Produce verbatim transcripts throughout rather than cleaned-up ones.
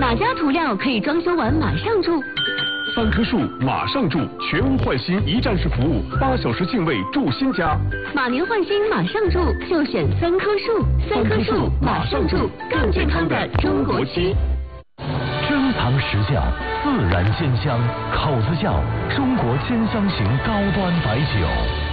哪家涂料可以装修完马上住？ 三棵树马上住，全屋换新一站式服务，八小时净位住新家。 马年换新马上住，就选三棵树。三棵树马上住，更健康的中国区。 珍藏实窖，自然鲜香，口子窖，中国鲜香型高端白酒。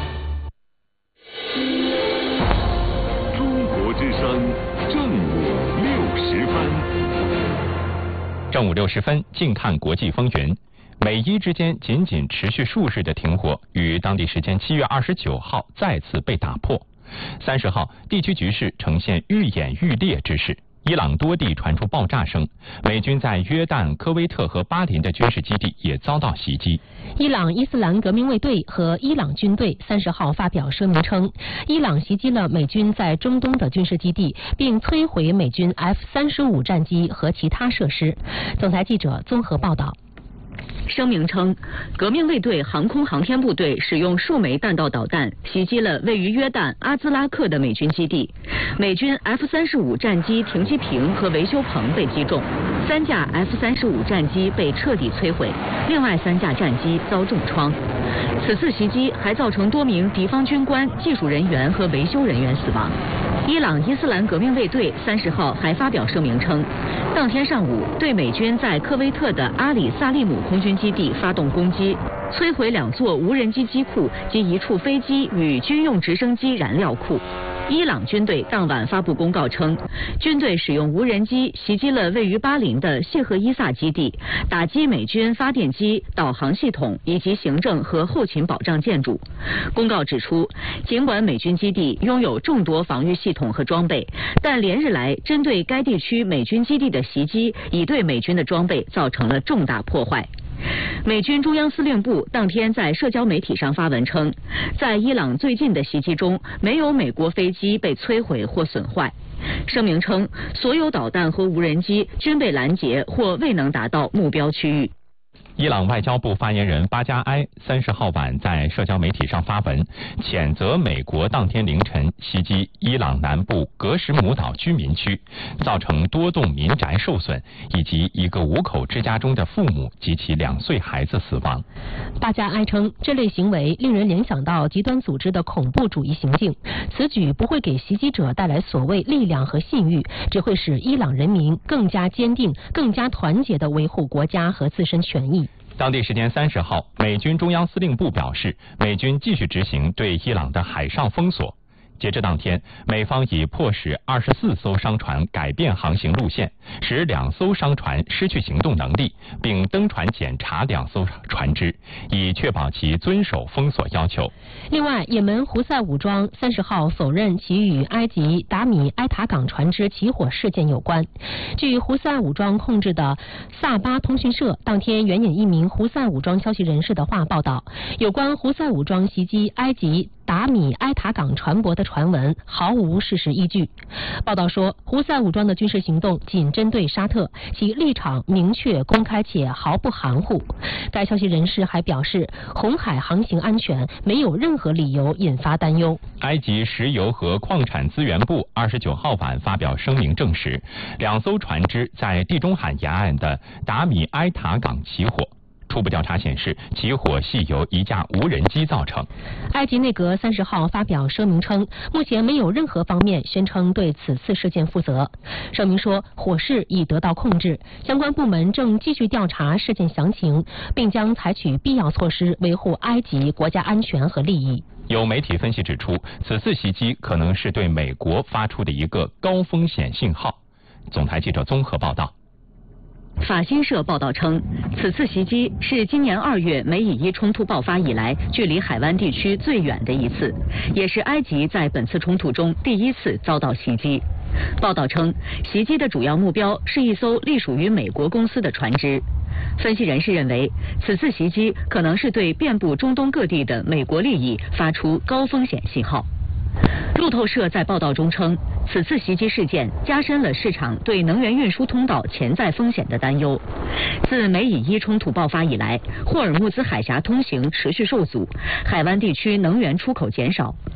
中国之声，正午六十分。 正午六十分，静看国际风云。美伊之间仅仅持续数日的停火，于当地时间七月二十九号再次被打破。三十号，地区局势呈现愈演愈烈之势。伊朗多地传出爆炸声，美军在约旦、科威特和巴林的军事基地也遭到袭击。 伊朗伊斯兰革命卫队和伊朗军队三十号发表声明称，伊朗袭击了美军在中东的军事基地，并摧毁美军 F 三十五战机和其他设施。总台记者综合报道。 声明称，革命卫队航空航天部队使用数枚弹道导弹袭击了位于约旦阿兹拉克的美军基地，美军 F 三十五战机停机坪和维修棚被击中，三架 F 三十五战机被彻底摧毁，另外三架战机遭重创。此次袭击还造成多名敌方军官、技术人员和维修人员死亡。伊朗伊斯兰革命卫队三十号还发表声明称，当天上午对美军在科威特的阿里萨利姆空军基地发动攻击，摧毁两座无人机机库及一处飞机与军用直升机燃料库。伊朗军队当晚发布公告称，军队使用无人机袭击了位于巴林的谢赫伊萨基地，打击美军发电机、导航系统以及行政和后勤保障建筑。公告指出，尽管美军基地拥有众多防御系统和装备，但连日来针对该地区美军基地的袭击已对美军的装备造成了重大破坏。美军中央司令部当天在社交媒体上发文称，在伊朗最近的袭击中，没有美国飞机被摧毁或损坏。声明称，所有导弹和无人机均被拦截或未能达到目标区域。 伊朗外交部发言人巴加埃三十号晚在社交媒体上发文，谴责美国当天凌晨袭击伊朗南部格什姆岛居民区，造成多栋民宅受损，以及一个五口之家中的父母及其两岁孩子死亡。 巴加埃称，这类行为令人联想到极端组织的恐怖主义行径，此举不会给袭击者带来所谓力量和信誉，只会使伊朗人民更加坚定、更加团结地维护国家和自身权益。 当地时间三十号，美军中央司令部表示，美军继续执行对伊朗的海上封锁。截至当天，美方已迫使二十四艘商船改变航行路线，使两艘商船失去行动能力，并登船检查两艘船只，以确保其遵守封锁要求。 另外，也门胡塞武装三十号否认其与埃及达米埃塔港船只起火事件有关。据胡塞武装控制的萨巴通讯社当天援引一名胡塞武装消息人士的话报道，有关胡塞武装袭击埃及达米埃塔港船舶的传闻毫无事实依据。报道说，胡塞武装的军事行动仅针对沙特，其立场明确、公开且毫不含糊。该消息人士还表示，红海航行安全没有任何理由引发担忧。 埃及石油和矿产资源部二十九号晚发表声明证实，两艘船只在地中海沿岸的达米埃塔港起火。初步调查显示，起火系由一架无人机造成。 埃及内阁三十号发表声明称，目前没有任何方面宣称对此次事件负责。声明说，火势已得到控制，相关部门正继续调查事件详情，并将采取必要措施维护埃及国家安全和利益。 有媒体分析指出，此次袭击可能是对美国发出的一个高风险信号。总台记者综合报道。 法新社报道称，此次袭击是今年二月美以伊冲突爆发以来距离海湾地区最远的一次，也是埃及在本次冲突中第一次遭到袭击。报道称，袭击的主要目标是一艘隶属于美国公司的船只。分析人士认为，此次袭击可能是对遍布中东各地的美国利益发出高风险信号。路透社在报道中称，此次袭击事件加深了市场对能源运输通道潜在风险的担忧。自美以伊冲突爆发以来，霍尔木兹海峡通行持续受阻，海湾地区能源出口减少。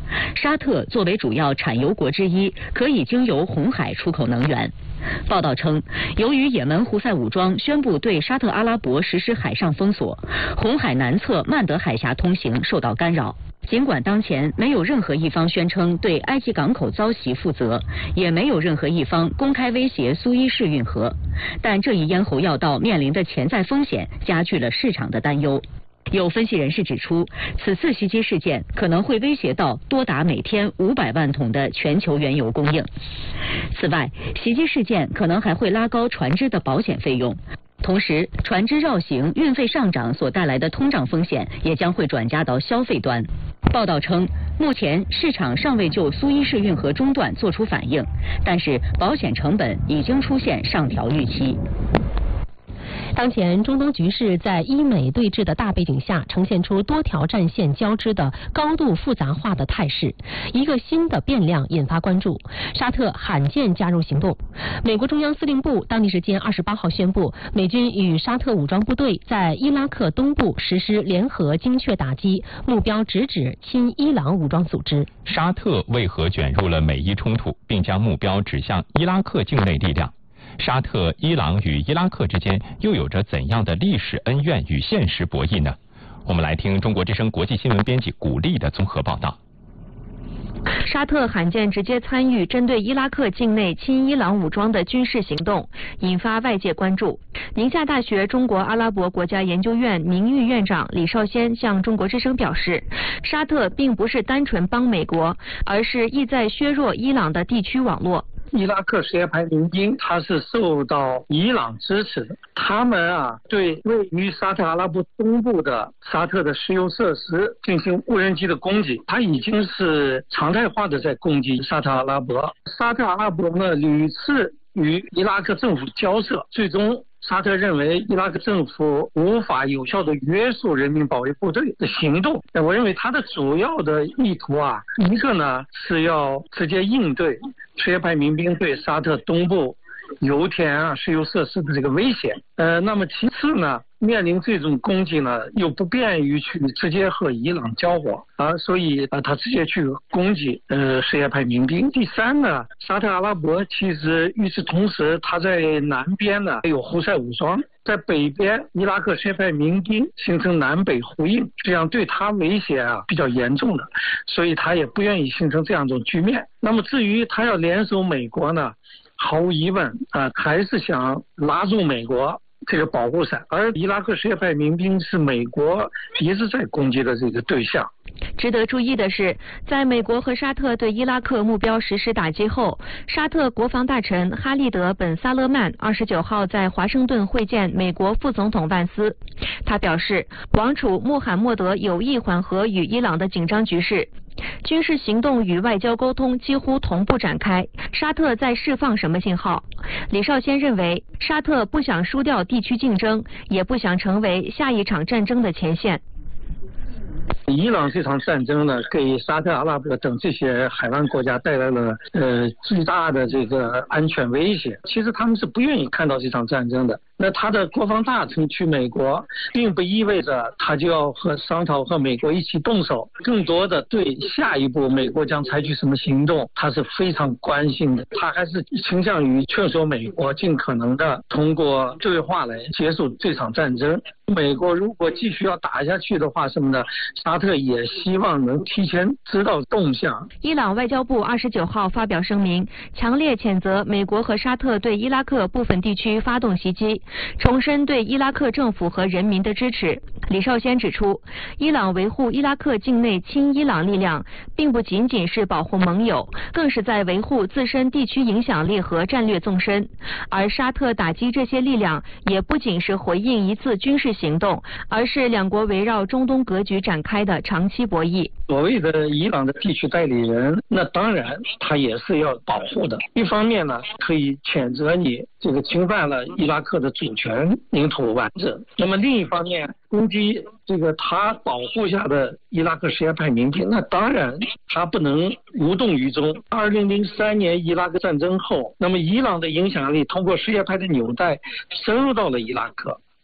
沙特作为主要产油国之一，可以经由红海出口能源。报道称，由于也门胡塞武装宣布对沙特阿拉伯实施海上封锁，红海南侧曼德海峡通行受到干扰。尽管当前没有任何一方宣称对埃及港口遭袭负责，也没有任何一方公开威胁苏伊士运河，但这一咽喉要道面临的潜在风险加剧了市场的担忧。有分析人士指出，此次袭击事件可能会威胁到多达每天五百万桶的全球原油供应。此外，袭击事件可能还会拉高船只的保险费用，同时船只绕行、运费上涨所带来的通胀风险也将会转嫁到消费端。报道称，目前市场尚未就苏伊士运河中断做出反应，但是保险成本已经出现上调预期。 当前中东局势在伊美对峙的大背景下，呈现出多条战线交织的高度复杂化的态势。一个新的变量引发关注，沙特罕见加入行动。美国中央司令部当地时间二十八号宣布，美军与沙特武装部队在伊拉克东部实施联合精确打击，目标直指亲伊朗武装组织。 沙特为何卷入了美伊冲突，并将目标指向伊拉克境内力量？沙特、伊朗与伊拉克之间又有着怎样的历史恩怨与现实博弈呢？我们来听中国之声国际新闻编辑古丽的综合报道。 沙特罕见直接参与针对伊拉克境内亲伊朗武装的军事行动，引发外界关注。宁夏大学中国阿拉伯国家研究院名誉院长李绍先向中国之声表示，沙特并不是单纯帮美国，而是意在削弱伊朗的地区网络。 伊拉克什叶派民兵，他是受到伊朗支持的。他们啊，对位于沙特阿拉伯东部的沙特的石油设施进行无人机的攻击，他已经是常态化的在攻击沙特阿拉伯。沙特阿拉伯呢，屡次与伊拉克政府交涉，最终沙特认为伊拉克政府无法有效的约束人民保卫部队的行动。我认为他的主要的意图啊，一个呢是要直接应对什叶派民兵对沙特东部油田啊、石油设施的这个威胁。呃，那么其次呢，面临这种攻击呢，又不便于去直接和伊朗交火啊，所以啊，他直接去攻击呃什叶派民兵。第三呢，沙特阿拉伯其实与此同时，他在南边呢有胡塞武装，在北边伊拉克什叶派民兵形成南北呼应，这样对他威胁啊比较严重的，所以他也不愿意形成这样一种局面。那么至于他要联手美国呢，毫无疑问啊，还是想拉住美国这个保护伞，而伊拉克什叶派民兵是美国一直在攻击的这个对象。 值得注意的是，在美国和沙特对伊拉克目标实施打击后，沙特国防大臣哈利德·本·萨勒曼二十九号在华盛顿会见美国副总统万斯。他表示，王储穆罕默德有意缓和与伊朗的紧张局势，军事行动与外交沟通几乎同步展开。沙特在释放什么信号？李绍先认为，沙特不想输掉地区竞争，也不想成为下一场战争的前线。 伊朗这场战争呢，给沙特阿拉伯等这些海湾国家带来了呃巨大的这个安全威胁。其实他们是不愿意看到这场战争的。那他的国防大臣去美国，并不意味着他就要和商讨和美国一起动手，更多的对下一步美国将采取什么行动，他是非常关心的。他还是倾向于劝说美国尽可能的通过对话来结束这场战争。美国如果继续要打下去的话，什么呢？沙特也希望能提前知道动向。 伊朗外交部二十九号发表声明，强烈谴责美国和沙特对伊拉克部分地区发动袭击，重申对伊拉克政府和人民的支持。李绍先指出，伊朗维护伊拉克境内亲伊朗力量，并不仅仅是保护盟友，更是在维护自身地区影响力和战略纵深。而沙特打击这些力量，也不仅是回应一次军事行动，而是两国围绕中东格局展开的长期博弈。 所谓的伊朗的地区代理人，那当然他也是要保护的。一方面呢，可以谴责你这个侵犯了伊拉克的主权、领土完整；那么另一方面，攻击这个他保护下的伊拉克什叶派民兵，那当然他不能无动于衷。二零零三年伊拉克战争后，那么伊朗的影响力通过什叶派的纽带深入到了伊拉克。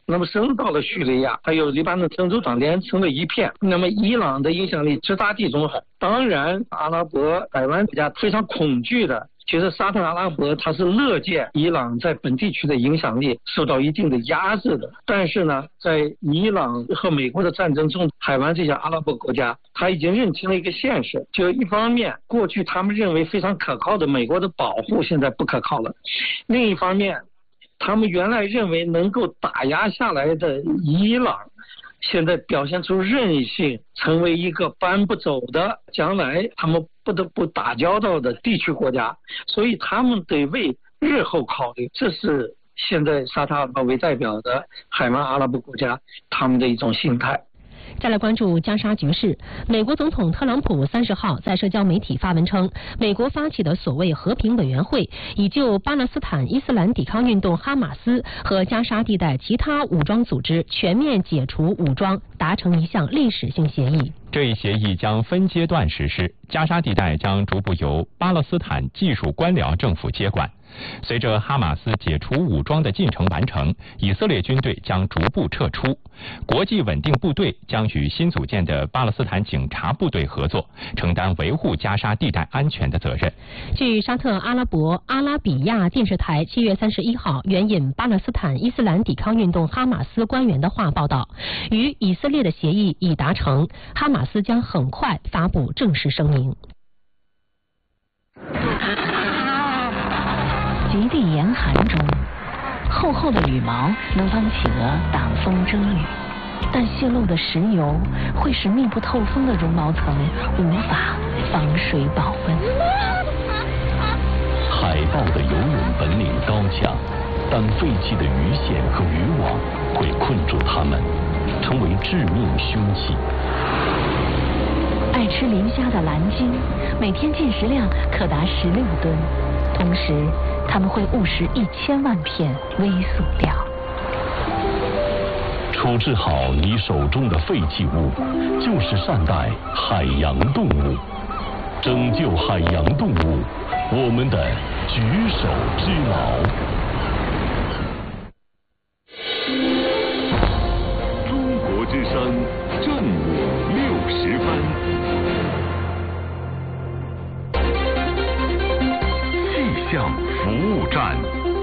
那么升到了叙利亚，还有黎巴嫩珍珠港连成了一片。那么伊朗的影响力直达地中海。当然，阿拉伯百万国家非常恐惧的，其实沙特阿拉伯它是乐见伊朗在本地区的影响力受到一定的压制的。但是呢，在伊朗和美国的战争中，海湾这些阿拉伯国家他已经认清了一个现实，就一方面过去他们认为非常可靠的美国的保护现在不可靠了，另一方面他们原来认为能够打压下来的伊朗现在表现出韧性，成为一个搬不走的将来他们不得不打交道的地区国家，所以他们得为日后考虑。这是现在沙特阿拉伯为代表的海湾阿拉伯国家他们的一种心态。 再来关注加沙局势。美国总统特朗普三十号在社交媒体发文称，美国发起的所谓和平委员会已就巴勒斯坦伊斯兰抵抗运动哈马斯和加沙地带其他武装组织全面解除武装达成一项历史性协议。 这一协议将分阶段实施，加沙地带将逐步由巴勒斯坦技术官僚政府接管。随着哈马斯解除武装的进程完成，以色列军队将逐步撤出，国际稳定部队将与新组建的巴勒斯坦警察部队合作，承担维护加沙地带安全的责任。 据沙特阿拉伯阿拉比亚电视台七月三十一号援引巴勒斯坦伊斯兰抵抗运动哈马斯官员的话报道，与以色列的协议已达成，哈马斯将很快发布正式声明。 极地严寒中，厚厚的羽毛能帮企鹅挡风遮雨，但泄漏的石油会使密不透风的绒毛层无法防水保温。 海豹的游泳本领高强，但废弃的鱼线和渔网会困住它们，成为致命凶器。 爱吃磷虾的蓝鲸，每天进食量可达十六吨，同时它们会误食一千万片微塑料。 处置好你手中的废弃物，就是善待海洋动物，拯救海洋动物，我们的举手之劳。 中国之声正午六时分。气象服务站。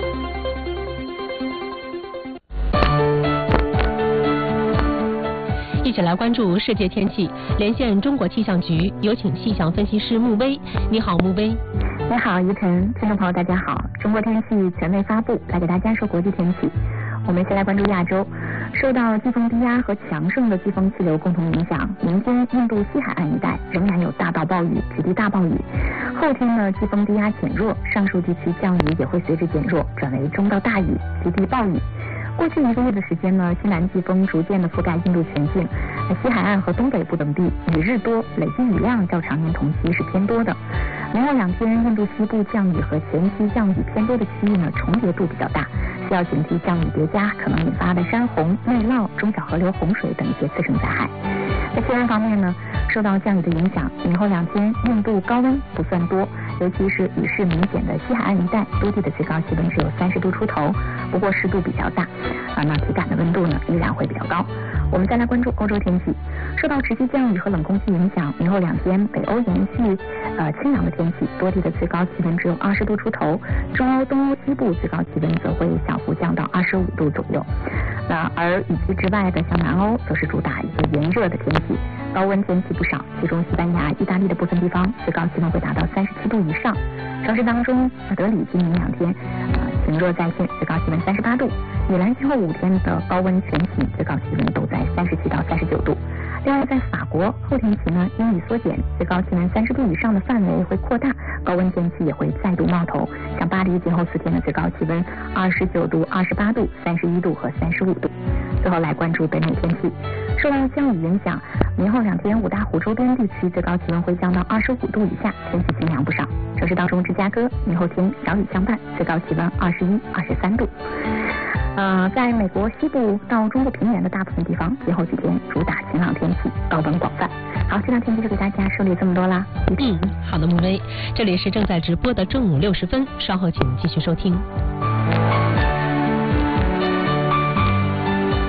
一起来关注世界天气，连线中国气象局，有请气象分析师穆威。你好，穆威。 你好，于晨，听众朋友大家好。中国天气权威发布，来给大家说国际天气。我们先来关注亚洲，受到季风低压和强盛的季风气流共同影响，明天印度西海岸一带仍然有大到暴雨、极地大暴雨。后天呢，季风低压减弱，上述地区降雨也会随之减弱，转为中到大雨、极地暴雨。过去一个月的时间呢，西南季风逐渐的覆盖印度全境，西海岸和东北部等地雨日多，累计雨量较常年同期是偏多的。明后两天，印度西部降雨和前期降雨偏多的区域呢，重叠度比较大，需要警惕降雨叠加可能引发的山洪、内涝、中小河流洪水等一些次生灾害。在气温方面呢，受到降雨的影响，明后两天印度高温不算多，尤其是雨势明显的西海岸一带，多地的最高气温只有三十度出头，不过湿度比较大，啊，那体感的温度呢依然会比较高。我们再来关注欧洲天气，受到持续降雨和冷空气影响，明后两天北欧延续呃清凉的天气，多地的最高气温只有二十度出头，中欧、东欧西部最高气温则会小幅降到二十五度左右。那而雨季之外的像南欧，则是主打一些炎热的天气，高温天气不少，其中西班牙、意大利的部分地方最高气温会达到三十七度以上。城市当中，德里今明两天呃晴热在线，最高气温三十八度。米兰今后五天的高温全晴，最高气温都在三十七到三十九度。另外，在法国后天起呢，阴雨缩减，最高气温三十度以上的范围会扩大，高温天气也会再度冒头。像巴黎今后四天的最高气温二十九度、二十八度、三十一度和三十五度。最后来关注北美天气，受到降雨影响，明后两天五大湖周边地区最高气温会降到二十五度以下，天气清凉不少。城市当中，芝加哥明后天小雨相伴，最高气温二十一、二十三度。呃，在美国西部到中国平原的大部分地方，今后几天主打晴朗天气，高温广泛。好，这条天气就给大家梳理这么多啦。 嗯，好的，穆威，这里是正在直播的正午六十分，稍后请继续收听。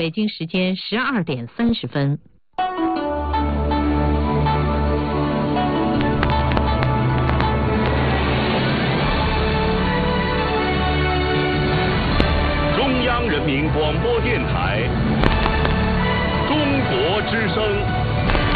北京时间十二点三十分。 中央人民广播电台。